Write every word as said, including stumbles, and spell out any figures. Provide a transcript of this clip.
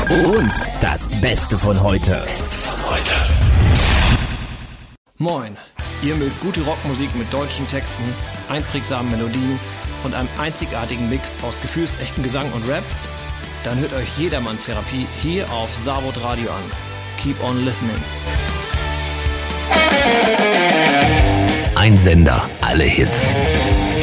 Und das Beste von heute. Beste von heute. Moin, ihr mögt gute Rockmusik mit deutschen Texten, einprägsamen Melodien und einem einzigartigen Mix aus gefühlsechten Gesang und Rap? Dann hört euch Jedermann-Therapie hier auf Savod Radio an. Keep on listening. Ein Sender, alle Hits.